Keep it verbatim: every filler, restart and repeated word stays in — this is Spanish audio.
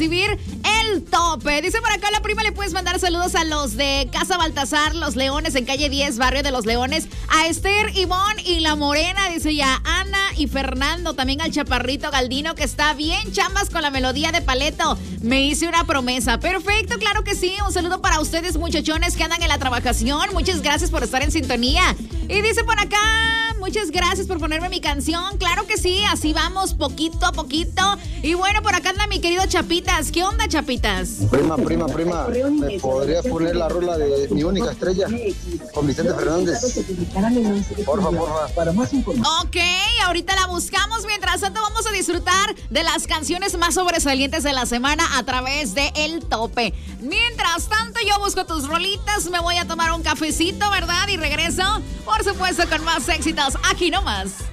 recibir el tope. Dice por acá la prima, le puedes mandar saludos a los de Casa Baltasar, Los Leones, en calle diez, barrio de Los Leones, a Esther, Ivonne y La Morena, dice ya, Ana y Fernando, también al Chaparrito Galdino, que está bien chambas con la melodía de Paleto. Me hice una promesa. Perfecto, claro que sí. Un saludo para ustedes, muchachones que andan en la trabajación. Muchas gracias por estar en sintonía. Y dice por acá, muchas gracias por ponerme mi canción. Claro que sí, así vamos, poquito a poquito. Y bueno, por acá anda mi querido Chapitas. ¿Qué onda, Chapitas? Prima, prima, prima, ¿me podrías poner la rola de Mi Única Estrella con Vicente Fernández? Porfa, porfa. Ok, ahorita la buscamos. Mientras tanto, vamos a disfrutar de las canciones más sobresalientes de la semana a través de El Tope. Mientras tanto, yo busco tus rolitas, me voy a tomar un cafecito, ¿verdad? Y regreso, por supuesto, con más éxitos aquí nomás.